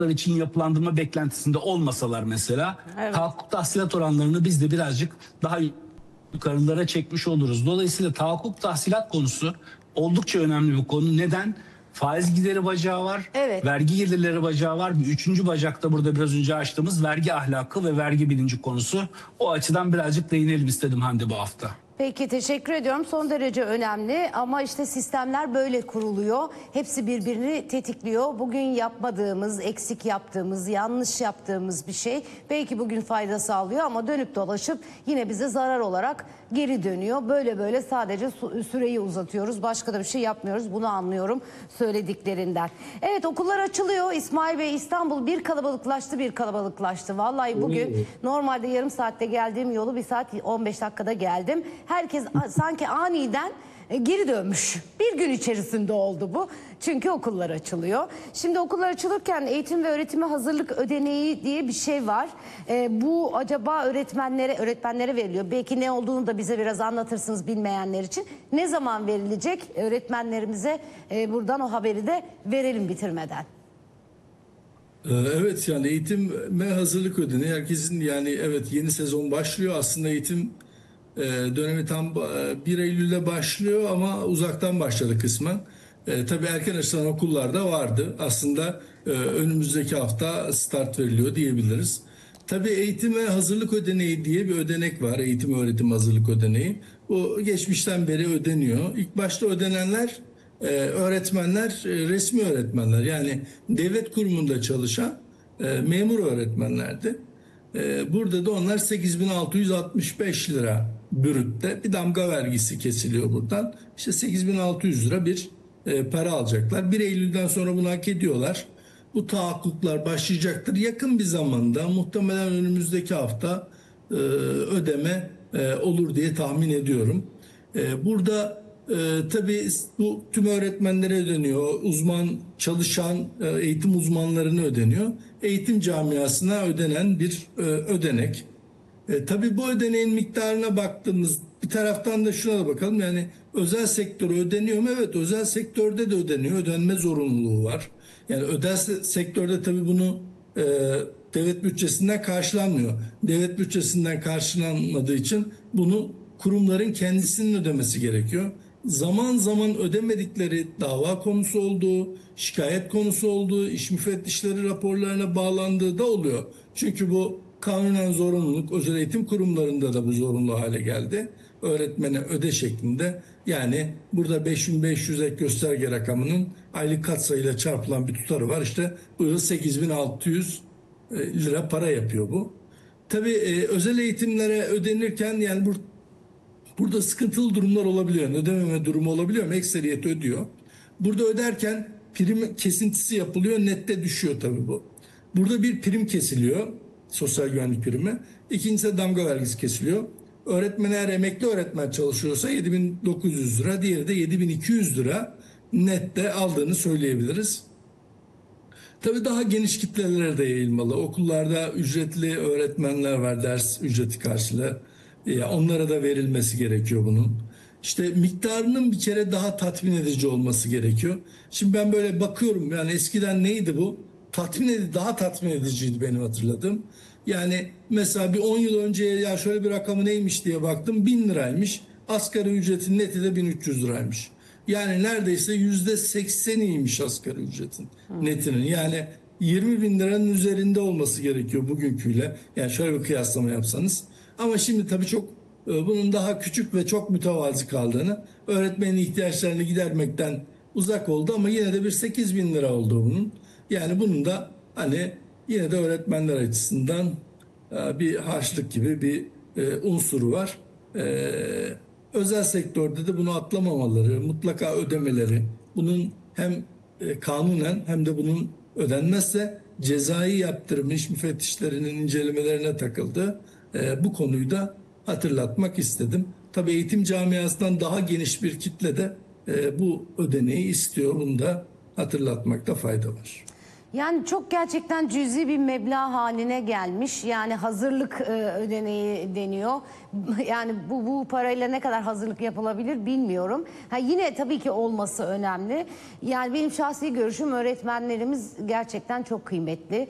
için yapılandırma beklentisinde olmasalar mesela Evet. tahakkuk tahsilat oranlarını biz de birazcık daha yukarılara çekmiş oluruz. Dolayısıyla tahakkuk tahsilat konusu oldukça önemli bir konu. Neden? Faiz gideri bacağı var, Evet. vergi gelirleri bacağı var. Bir üçüncü bacakta burada biraz önce açtığımız vergi ahlakı ve vergi bilinci konusu. O açıdan birazcık değinelim istedim Hande bu hafta. Peki, teşekkür ediyorum. Son derece önemli ama işte sistemler böyle kuruluyor. Hepsi birbirini tetikliyor. Bugün yapmadığımız, eksik yaptığımız, yanlış yaptığımız bir şey belki bugün fayda sağlıyor ama dönüp dolaşıp yine bize zarar olarak geri dönüyor. Böyle böyle sadece süreyi uzatıyoruz. Başka da bir şey yapmıyoruz. Bunu anlıyorum söylediklerinden. Evet, okullar açılıyor. İsmail Bey, İstanbul bir kalabalıklaştı. Vallahi bugün normalde yarım saatte geldiğim yolu 1 saat 15 dakikada geldim. Herkes sanki aniden geri dönmüş. Bir gün içerisinde oldu bu. Çünkü okullar açılıyor. Şimdi okullar açılırken eğitim ve öğretime hazırlık ödeneği diye bir şey var. Bu acaba öğretmenlere veriliyor. Belki ne olduğunu da bize biraz anlatırsınız bilmeyenler için. Ne zaman verilecek öğretmenlerimize? Buradan o haberi de verelim bitirmeden. Evet, yani eğitime hazırlık ödeneği herkesin, yani evet, yeni sezon başlıyor. Aslında eğitim dönemi tam 1 Eylül'de başlıyor ama uzaktan başladı kısmen. Tabii erken açılan okullar da vardı. Aslında önümüzdeki hafta start veriliyor diyebiliriz. Tabii eğitime hazırlık ödeneği diye bir ödenek var. Eğitim öğretim hazırlık ödeneği. Bu geçmişten beri ödeniyor. İlk başta ödenenler öğretmenler, resmi öğretmenler, yani devlet kurumunda çalışan memur öğretmenlerdi. Burada da onlar 8.665 lira bürütte, bir damga vergisi kesiliyor buradan. İşte 8.600 lira bir para alacaklar. 1 Eylül'den sonra bunu hak ediyorlar. Bu tahakkuklar başlayacaktır. Yakın bir zamanda, muhtemelen önümüzdeki hafta ödeme olur diye tahmin ediyorum. Burada tabii bu tüm öğretmenlere ödeniyor. Uzman çalışan eğitim uzmanlarına ödeniyor. Eğitim camiasına ödenen bir ödenek. Tabii bu ödeneğin miktarına baktığımız, bir taraftan da şuna da bakalım. Yani özel sektöre ödeniyor mu? Evet, özel sektörde de ödeniyor. Ödenme zorunluluğu var. Yani özel sektörde tabii bunu devlet bütçesinden karşılanmıyor. Devlet bütçesinden karşılanmadığı için bunu kurumların kendisinin ödemesi gerekiyor. Zaman zaman ödemedikleri dava konusu olduğu, şikayet konusu olduğu, iş müfettişleri raporlarına bağlandığı da oluyor. Çünkü bu kanunen zorunluluk, özel eğitim kurumlarında da bu zorunlu hale geldi. Öğretmene öde şeklinde. Yani burada 5.500 ek gösterge rakamının aylık katsayıyla çarpılan bir tutarı var. İşte bu yıl 8.600 lira para yapıyor bu. Tabii özel eğitimlere ödenirken, yani burada sıkıntılı durumlar olabiliyor. Ödememe durumu olabiliyor ama ekseriyet ödüyor. Burada öderken prim kesintisi yapılıyor. Nette düşüyor tabii bu. Burada bir prim kesiliyor. Sosyal güvenlik primi. İkincisi damga vergisi kesiliyor. Öğretmen, eğer emekli öğretmen çalışıyorsa 7.900 lira. Diğeri de 7.200 lira nette aldığını söyleyebiliriz. Tabii daha geniş kitlelere de yayılmalı. Okullarda ücretli öğretmenler var, ders ücreti karşılığı. Onlara da verilmesi gerekiyor bunun. İşte miktarının bir kere daha tatmin edici olması gerekiyor. Şimdi ben böyle bakıyorum, yani eskiden neydi bu? Daha tatmin ediciydi benim hatırladığım. Yani mesela bir 10 yıl önce ya şöyle bir rakamı neymiş diye baktım, 1.000 liraymış. Asgari ücretin neti de 1.300 liraymış. Yani neredeyse %80'iymiş asgari ücretin netinin. Yani 20.000 liranın üzerinde olması gerekiyor bugünküyle. Yani şöyle bir kıyaslama yapsanız. Ama şimdi tabii çok bunun daha küçük ve çok mütevazi kaldığını, öğretmenin ihtiyaçlarını gidermekten uzak oldu ama yine de bir 8.000 lira oldu bunun. Yani bunun da hani yine de öğretmenler açısından bir harçlık gibi bir unsuru var. Özel sektörde de bunu atlamamaları, mutlaka ödemeleri, bunun hem kanunen hem de bunun ödenmezse cezai yaptırmış müfettişlerinin incelemelerine takıldı. Bu konuyu da hatırlatmak istedim. Tabii eğitim camiasından daha geniş bir kitle de bu ödeneği istiyor. Bunu da hatırlatmakta fayda var. Yani çok gerçekten cüzi bir meblağ haline gelmiş. Yani hazırlık ödeneği deniyor. Yani bu parayla ne kadar hazırlık yapılabilir bilmiyorum. Yine tabii ki olması önemli. Yani benim şahsi görüşüm, öğretmenlerimiz gerçekten çok kıymetli.